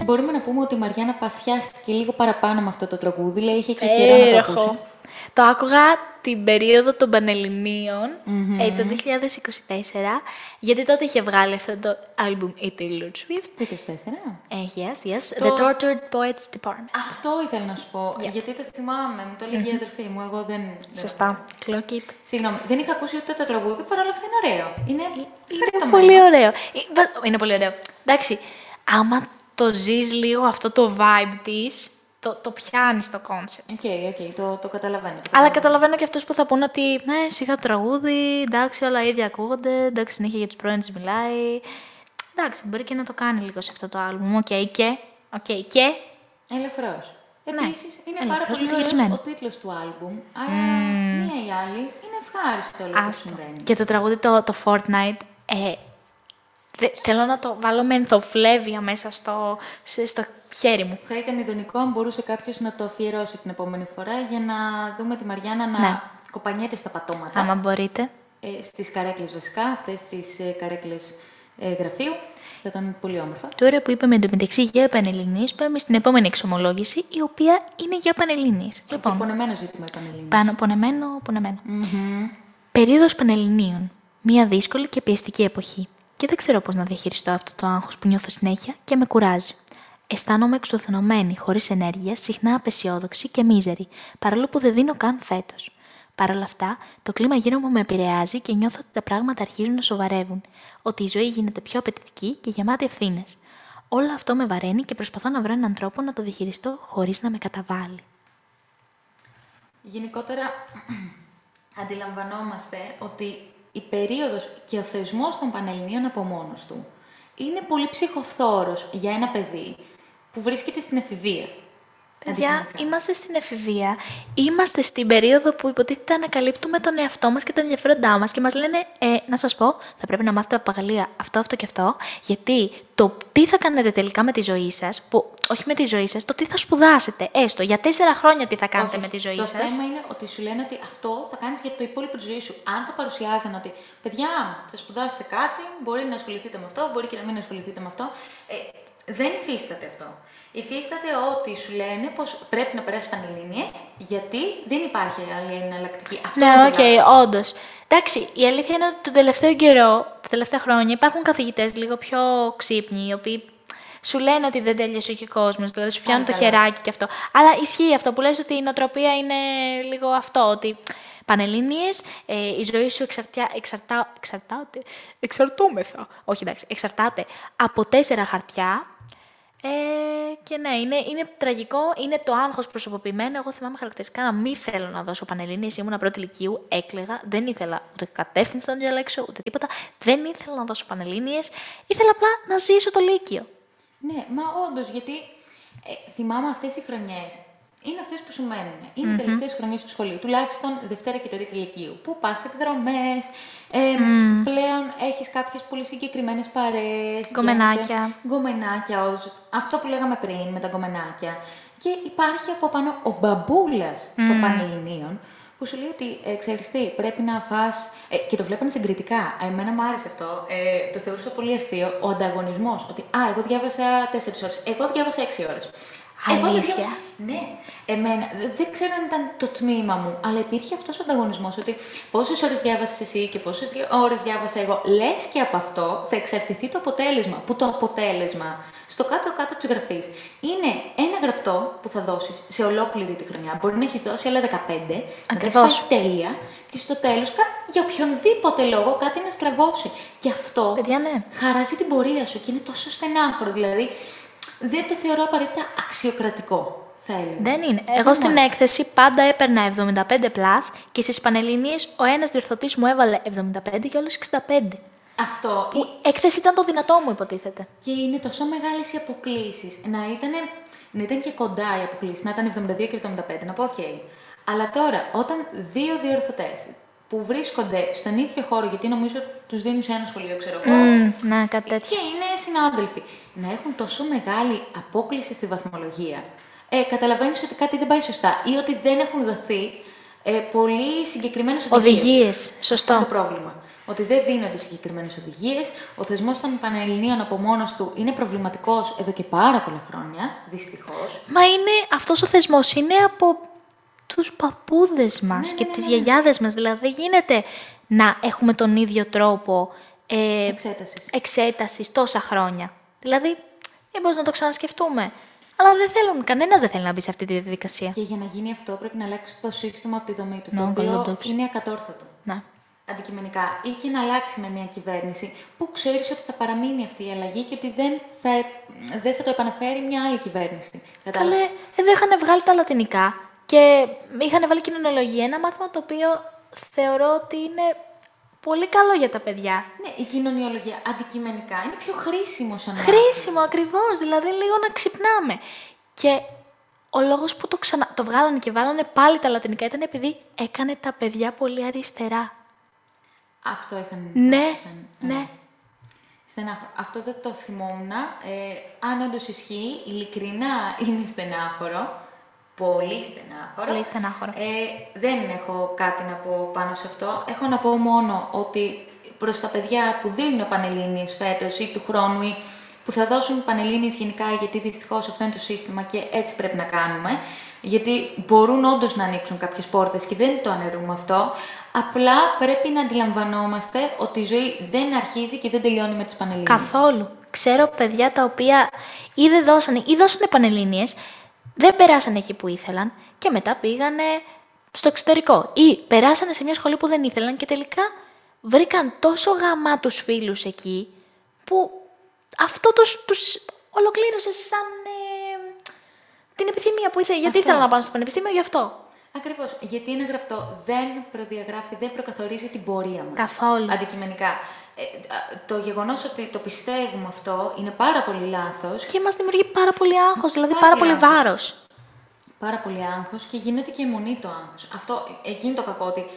Μπορούμε να πούμε ότι η Μαριάννα παθιάστηκε λίγο παραπάνω με αυτό το τραγούδι. Λέει, είχε και καιρό να το ακούσει. Το άκουγα την περίοδο των Πανελληνίων, το 2024, γιατί τότε είχε βγάλει αυτό το άλμπουμ η Taylor Swift. Το 24. Yes. The Tortured Poets Department. Αυτό ήθελα να σου πω, γιατί το θυμάμαι, μου το έλεγε η αδερφή μου, εγώ δεν... Σωστά. Clock it. Συγγνώμη, δεν είχα ακούσει ούτε το τραγούδι, παρόλα αυτά είναι ωραίο. Είναι πολύ ωραίο. Είναι πολύ ωραίο. Εντάξει, άμα το ζεις λίγο αυτό το vibe της, το πιάνεις το κόνσεπτ. Το καταλαβαίνω. Αλλά καταλαβαίνω και αυτούς που θα πούνε ότι σιγά τραγούδι, εντάξει, όλα ίδια ακούγονται, εντάξει, συνέχεια για τους πρώην της μιλάει. Εντάξει, μπορεί και να το κάνει λίγο σε αυτό το άλμπουμ, και... Ελαφρώς. Επίσης, είναι πάρα πολύ ωραίος ο τίτλος του άλμπουμ, αλλά μία ή άλλη είναι ευχάριστο όλο αυτό που συμβαίνει. Και το τραγούδι το Fortnite, θέλω να το βάλω με ενθοφλέβεια μέσα στο χέρι μου. Θα ήταν ιδανικό αν μπορούσε κάποιος να το αφιερώσει την επόμενη φορά για να δούμε τη Μαριάννα να κοπανιέται στα πατώματα. Άμα μπορείτε. Στις καρέκλες βασικά, αυτές τις καρέκλες γραφείου. Θα ήταν πολύ όμορφα. Τώρα που είπαμε εντωμεταξύ για Πανελληνίες, πάμε στην επόμενη εξομολόγηση, η οποία είναι για Πανελληνίες. Λοιπόν, πονεμένο ζήτημα οι Πανελληνίες. Πονεμένο. Περίοδος Πανελληνίων. Μια δύσκολη και πιεστική εποχή. Και δεν ξέρω πώς να διαχειριστώ αυτό το άγχος που νιώθω συνέχεια και με κουράζει. Αισθάνομαι εξουθενωμένη, χωρίς ενέργεια, συχνά απεσιόδοξη και μίζερη, παρόλο που δεν δίνω καν φέτος. Παρ' όλα αυτά, το κλίμα γύρω μου με επηρεάζει και νιώθω ότι τα πράγματα αρχίζουν να σοβαρεύουν, ότι η ζωή γίνεται πιο απαιτητική και γεμάτη ευθύνες. Όλο αυτό με βαραίνει και προσπαθώ να βρω έναν τρόπο να το διαχειριστώ χωρίς να με καταβάλει. Γενικότερα, αντιλαμβανόμαστε ότι η περίοδος και ο θεσμός των Πανελληνίων από μόνος του είναι πολύ ψυχοφθόρος για ένα παιδί που βρίσκεται στην εφηβεία. Παιδιά, είμαστε στην εφηβεία, είμαστε στην περίοδο που υποτίθεται ανακαλύπτουμε τον εαυτό μας και τα ενδιαφέροντά μας και μας λένε, να σας πω, θα πρέπει να μάθετε από παγαλία αυτό και αυτό, γιατί το τι θα κάνετε τελικά με τη ζωή σας, όχι με τη ζωή σας, το τι θα σπουδάσετε, έστω για 4 χρόνια τι θα κάνετε με τη ζωή σας. Το θέμα είναι ότι σου λένε ότι αυτό θα κάνεις για το υπόλοιπο της ζωής σου. Αν το παρουσιάζαν ότι, παιδιά, θα σπουδάσετε κάτι, μπορεί να ασχοληθείτε με αυτό, μπορεί και να μην ασχοληθείτε με αυτό, δεν υφίσταται αυτό. Υφίσταται ότι σου λένε πως πρέπει να περάσει Πανελληνίες, γιατί δεν υπάρχει άλλη εναλλακτική. Όντως. Εντάξει, η αλήθεια είναι ότι τον τελευταίο καιρό, τα τελευταία χρόνια, υπάρχουν καθηγητές λίγο πιο ξύπνοι, οι οποίοι σου λένε ότι δεν τέλειωσε και ο κόσμος, δηλαδή σου πιάνουν το χεράκι και αυτό. Αλλά ισχύει αυτό που λες ότι η νοοτροπία είναι λίγο αυτό, ότι Πανελληνίες, η ζωή σου εξαρτάται από 4 χαρτιά. Και ναι, είναι τραγικό, είναι το άγχος προσωποποιημένο. Εγώ θυμάμαι χαρακτηριστικά να μην θέλω να δώσω Πανελληνίες. Ήμουνα πρώτη λυκείου, έκλαιγα, δεν ήθελα κατεύθυνση να διαλέξω ούτε τίποτα. Δεν ήθελα να δώσω Πανελληνίες, ήθελα απλά να ζήσω το Λύκειο. Ναι, μα όντως, γιατί θυμάμαι αυτές οι χρονιές. Είναι αυτές που σου μένουν. Είναι οι τελευταίες χρονιές του σχολείου. Τουλάχιστον Δευτέρα και Τρίτη Λυκείου. Που πας εκδρομές, πλέον έχεις κάποιες πολύ συγκεκριμένες παρέες. Γκομενάκια, όντως. Αυτό που λέγαμε πριν με τα γκομενάκια. Και υπάρχει από πάνω ο μπαμπούλας των Πανελληνίων, που σου λέει ότι, ξέρεις τι, πρέπει να φας... και το βλέπανε συγκριτικά. Εμένα μου άρεσε αυτό. Το θεωρούσα πολύ αστείο. Ο ανταγωνισμός. Ότι, εγώ διάβασα 4 ώρες. Εγώ διάβασα 6 ώρες. Αλήθεια. Ναι, εμένα, δεν ξέρω αν ήταν το τμήμα μου, αλλά υπήρχε αυτός ο ανταγωνισμός ότι πόσες ώρες διάβασες εσύ και πόσες ώρες διάβασα εγώ. Λες και από αυτό θα εξαρτηθεί το αποτέλεσμα. Που το αποτέλεσμα στο κάτω-κάτω της γραφής είναι ένα γραπτό που θα δώσεις σε ολόκληρη τη χρονιά. Μπορεί να έχεις δώσει άλλα 15, να έχεις πάει τέλεια και στο τέλος για οποιονδήποτε λόγο κάτι να στραβώσει. Και αυτό, παιδιά, ναι, χαράζει την πορεία σου και είναι τόσο στενάχωρο. Δηλαδή, δεν το θεωρώ απαραίτητα αξιοκρατικό, θα έλεγα. Δεν είναι. Εγώ στην έκθεση πάντα έπαιρνα 75 και στις Πανελληνίες ο ένας διορθωτής μου έβαλε 75 και όλες 65. Αυτό. Η έκθεση ήταν το δυνατό μου, υποτίθεται. Και είναι τόσο μεγάλες οι αποκλίσεις. Να ήταν και κοντά οι αποκλίσεις, να ήταν 72 και 75, να πω Αλλά τώρα, όταν 2 διορθωτές που βρίσκονται στον ίδιο χώρο, γιατί νομίζω τους δίνουν σε ένα σχολείο, ξέρω εγώ. Ναι, κάτι τέτοιο. Και είναι συνάδελφοι. Να έχουν τόσο μεγάλη απόκλιση στη βαθμολογία. Καταλαβαίνεις ότι κάτι δεν πάει σωστά ή ότι δεν έχουν δοθεί πολύ συγκεκριμένες οδηγίες. Σωστό. Αυτό είναι το πρόβλημα. ότι δεν δίνονται συγκεκριμένες οδηγίες. Ο θεσμός των Πανελληνίων από μόνος του είναι προβληματικός εδώ και πάρα πολλά χρόνια, δυστυχώς. Μα είναι, αυτός ο θεσμός είναι από τους παππούδες μας και τις γιαγιάδες μας. Δηλαδή δεν γίνεται να έχουμε τον ίδιο τρόπο εξέτασης τόσα χρόνια. Δηλαδή, μήπως να το ξανασκεφτούμε. Αλλά κανένας δεν θέλει να μπει σε αυτή τη διαδικασία. Και για να γίνει αυτό πρέπει να αλλάξει το σύστημα από τη δομή του, το οποίο είναι ακατόρθωτο. Να. Αντικειμενικά. Ή και να αλλάξει με μια κυβέρνηση που ξέρεις ότι θα παραμείνει αυτή η αλλαγή και ότι δεν θα το επαναφέρει μια άλλη κυβέρνηση. Καλέ, εδώ είχαν βγάλει τα λατινικά και είχαν βάλει κοινωνιολογία, ένα μάθημα το οποίο θεωρώ ότι είναι πολύ καλό για τα παιδιά. Ναι, η κοινωνιολογία αντικειμενικά είναι πιο χρήσιμο σαν μάθημα. Χρήσιμο, ακριβώς. Δηλαδή λίγο να ξυπνάμε. Και ο λόγος που το βγάλανε και βάλανε πάλι τα λατινικά ήταν επειδή έκανε τα παιδιά πολύ αριστερά. Αυτό είχαν. Ναι. Στενάχωρο. Αυτό δεν το θυμόμουν. Αν όντως ισχύει, ειλικρινά είναι στενάχωρο. Πολύ στενάχωρο. Δεν έχω κάτι να πω πάνω σε αυτό. Έχω να πω μόνο ότι προς τα παιδιά που δίνουν πανελλήνιες φέτος ή του χρόνου ή που θα δώσουν πανελλήνιες γενικά, γιατί δυστυχώς αυτό είναι το σύστημα και έτσι πρέπει να κάνουμε, γιατί μπορούν όντως να ανοίξουν κάποιες πόρτες και δεν το αναιρούμε αυτό. Απλά πρέπει να αντιλαμβανόμαστε ότι η ζωή δεν αρχίζει και δεν τελειώνει με τις πανελλήνιες. Καθόλου. Ξέρω παιδιά τα οποία ή δώσανε πανελλήνιες, δεν περάσανε εκεί που ήθελαν και μετά πήγανε στο εξωτερικό. Ή περάσανε σε μια σχολή που δεν ήθελαν και τελικά βρήκαν τόσο γαμάτους φίλους εκεί που αυτό τους ολοκλήρωσε σαν την επιθυμία που ήθελε. Γιατί ήθελαν να πάνε στο πανεπιστήμιο, γι' αυτό. Ακριβώς. Γιατί είναι γραπτό. Δεν προδιαγράφει, δεν προκαθορίζει την πορεία μας. Καθόλου. Αντικειμενικά. Το γεγονός ότι το πιστεύουμε αυτό είναι πάρα πολύ λάθος. Και μας δημιουργεί πάρα πολύ άγχος, δηλαδή πάρα πολύ βάρος. Πάρα πολύ άγχος και γίνεται και αιμονή το άγχος. Αυτό, εκείνη το κακό ότι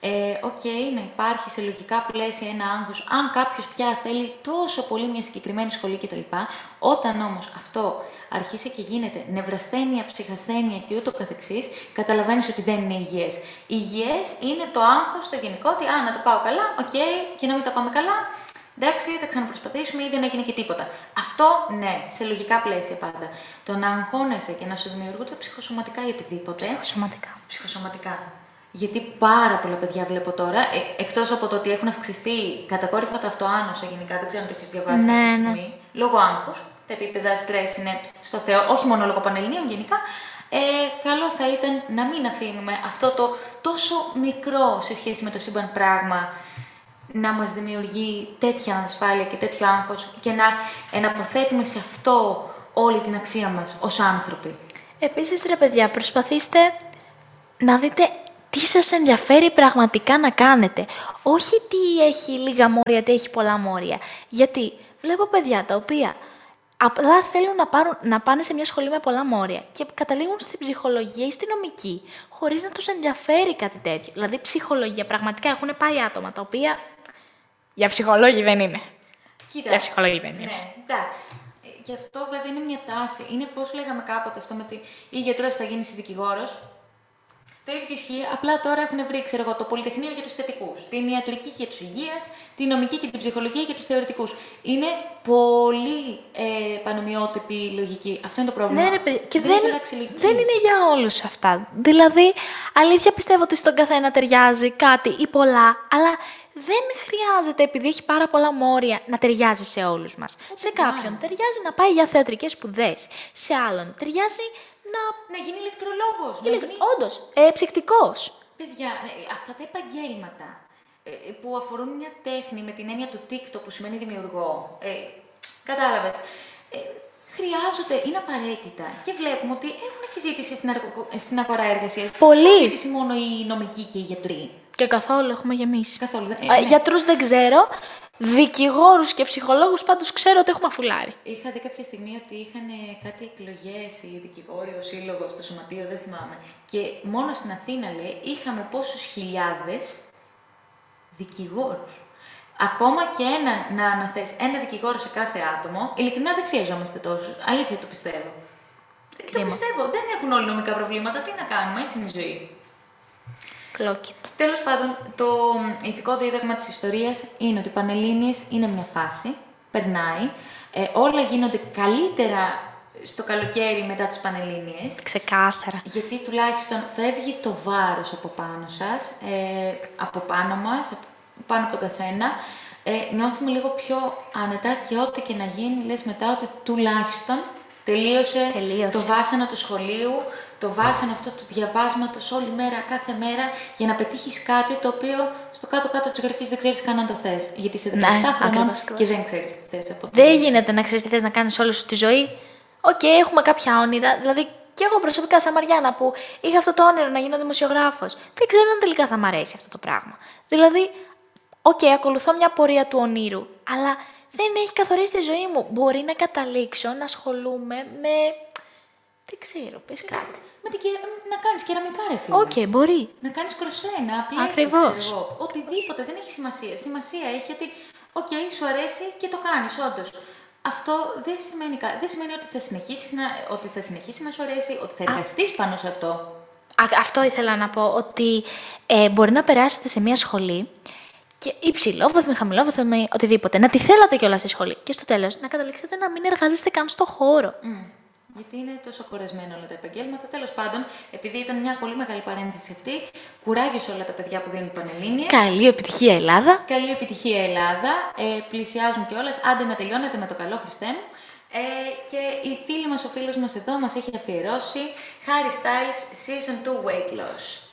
να υπάρχει σε λογικά πλαίσια ένα άγχος, αν κάποιος πια θέλει τόσο πολύ μια συγκεκριμένη σχολή κτλ. Όταν όμως αυτό αρχίσει και γίνεται νευρασθένεια, ψυχασθένεια και ούτω καθεξής, καταλαβαίνεις ότι δεν είναι υγιές. Υγιές είναι το άγχος το γενικό, ότι να το πάω καλά, και να μην τα πάμε καλά. Εντάξει, θα ξαναπροσπαθήσουμε ή δεν έγινε και τίποτα. Αυτό ναι, σε λογικά πλαίσια πάντα. Το να αγχώνεσαι και να σου δημιουργούνται ψυχοσωματικά ή οτιδήποτε. Ψυχοσωματικά. Γιατί πάρα πολλά παιδιά βλέπω τώρα, εκτός από το ότι έχουν αυξηθεί κατακόρυφα τα αυτοάνοσα γενικά, δεν ξέρω αν το έχεις διαβάσει αυτή τη στιγμή, λόγω άγχους, τα επίπεδα στρες είναι στο Θεό, όχι μόνο λόγω Πανελληνίων γενικά, καλό θα ήταν να μην αφήνουμε αυτό το τόσο μικρό σε σχέση με το σύμπαν πράγμα να μας δημιουργεί τέτοια ανασφάλεια και τέτοιο άγχος και να εναποθέτουμε σε αυτό όλη την αξία μας ως άνθρωποι. Επίσης, ρε παιδιά, προσπαθήστε να δείτε τι σας ενδιαφέρει πραγματικά να κάνετε. Όχι τι έχει λίγα μόρια, τι έχει πολλά μόρια. Γιατί βλέπω παιδιά τα οποία απλά θέλουν να πάνε σε μια σχολή με πολλά μόρια και καταλήγουν στην ψυχολογία ή στην νομική, χωρίς να τους ενδιαφέρει κάτι τέτοιο. Δηλαδή, ψυχολογία, πραγματικά έχουν πάει άτομα τα οποία για ψυχολόγοι δεν είναι. Κοίτα, για ψυχολόγοι δεν είναι. Ναι, εντάξει. Και αυτό βέβαια είναι μια τάση. Είναι πώς λέγαμε κάποτε αυτό με ότι ή γιατρός θα γίνεις ή δικηγόρος. Το ίδιο ισχύει, απλά τώρα έχουν βρει, το Πολυτεχνείο για τους θετικούς, την ιατρική για τους υγείας, την νομική και την ψυχολογία για τους θεωρητικούς. Είναι πολύ πανομοιότυπη λογική. Αυτό είναι το πρόβλημα. Ναι, ρε παιδί, και δεν είναι για όλους αυτά. Δηλαδή, αλήθεια πιστεύω ότι στον καθένα ταιριάζει κάτι ή πολλά, αλλά δεν χρειάζεται, επειδή έχει πάρα πολλά μόρια, να ταιριάζει σε όλους μας. Σε κάποιον ταιριάζει να πάει για θεατρικές σπουδές, σε άλλον ταιριάζει να γίνει ηλεκτρολόγος. Όντως, ψυχτικός. Παιδιά, αυτά τα επαγγέλματα που αφορούν μια τέχνη με την έννοια του TikTok που σημαίνει δημιουργό, κατάλαβες, χρειάζονται, είναι απαραίτητα και βλέπουμε ότι έχουν και ζήτηση στην αγορά εργασίας. Πολύ. Δεν ζήτηση μόνο οι νομικοί και οι γιατροί. Και καθόλου έχουμε γεμίσει. Καθόλου. Γιατρούς δεν ξέρω. Δικηγόρους και ψυχολόγους πάντως ξέρω ότι έχουμε αφουλάρει. Είχα δει κάποια στιγμή ότι είχαν κάτι εκλογές οι δικηγόροι, ο σύλλογος, το σωματείο, δεν θυμάμαι. Και μόνο στην Αθήνα, λέει, είχαμε πόσους χιλιάδες δικηγόρους. Ακόμα και να αναθέσει ένα δικηγόρο σε κάθε άτομο, ειλικρινά δεν χρειαζόμαστε τόσους. Αλήθεια το πιστεύω. Το πιστεύω. Δεν έχουν όλοι νομικά προβλήματα. Τι να κάνουμε, έτσι είναι η ζωή. Κλόκκιτο. Τέλος πάντων, το ηθικό δίδαγμα της ιστορίας είναι ότι οι Πανελλήνιες είναι μια φάση, περνάει, όλα γίνονται καλύτερα στο καλοκαίρι μετά τις Πανελλήνιες. Ξεκάθαρα. Γιατί τουλάχιστον φεύγει το βάρος από πάνω σας, από πάνω μας, πάνω από τον καθένα. Νιώθουμε λίγο πιο άνετα και ό,τι και να γίνει, λες μετά ότι τουλάχιστον τελείωσε. Το βάσανο του σχολείου, το βάσανο αυτό του διαβάσματος όλη μέρα, κάθε μέρα, για να πετύχεις κάτι το οποίο στο κάτω-κάτω της γραφής δεν ξέρεις καν αν το θες. Γιατί είσαι 17 χρονών και δεν ξέρεις τι θες. Δεν γίνεται να ξέρεις τι θες να κάνεις όλη σου τη ζωή. Οκ, έχουμε κάποια όνειρα. Δηλαδή, και εγώ προσωπικά, σαν Μαριάννα, που είχα αυτό το όνειρο να γίνω δημοσιογράφος, δεν ξέρω αν τελικά θα μ' αρέσει αυτό το πράγμα. Δηλαδή, ακολουθώ μια πορεία του ονείρου, αλλά δεν έχει καθορίσει τη ζωή μου. Μπορεί να καταλήξω να ασχολούμαι με. Δεν ξέρω, πες κάτι. Να κάνεις κεραμικά, ρε φίλε. Μπορεί. Να κάνεις κροσέ, να απλέξεις. Ακριβώς. Οτιδήποτε, δεν έχει σημασία. Σημασία έχει ότι, σου αρέσει και το κάνεις, όντως. Αυτό δεν σημαίνει ότι θα συνεχίσει να σου αρέσει, ότι θα εργαστείς πάνω σε αυτό. Αυτό ήθελα να πω, ότι μπορεί να περάσετε σε μια σχολή και υψηλόβαθμη, χαμηλόβαθμη, οτιδήποτε. Να τη θέλατε κιόλας στη σχολή. Και στο τέλος να καταλήξετε να μην εργάζεστε καν στο χώρο. Γιατί είναι τόσο κορεσμένα όλα τα επαγγέλματα. Τέλος πάντων, επειδή ήταν μια πολύ μεγάλη παρένθεση αυτή, κουράγιο σε όλα τα παιδιά που δίνουν Πανελλήνιες. Καλή επιτυχία, Ελλάδα. Καλή επιτυχία, Ελλάδα. Πλησιάζουν κιόλας. Άντε να τελειώνετε με το καλό, Χριστέ μου. Και η φίλη μας, ο φίλος μας εδώ μας έχει αφιερώσει Harry Styles Season 2 Weight Loss.